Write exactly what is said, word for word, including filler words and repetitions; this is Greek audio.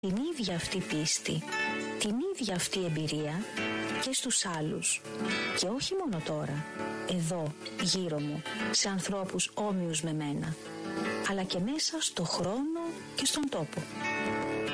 την ίδια αυτή πίστη, την ίδια αυτή εμπειρία και στους άλλους. Και όχι μόνο τώρα, εδώ, γύρω μου, σε ανθρώπους όμοιους με μένα, αλλά και μέσα στο χρόνο και στον τόπο.